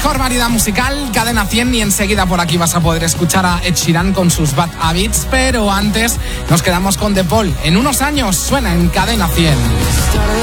mejor variedad musical, Cadena 100, y enseguida por aquí vas a poder escuchar a Ed Sheeran con sus Bad Habits, pero antes nos quedamos con The Paul. En unos años suena en Cadena 100.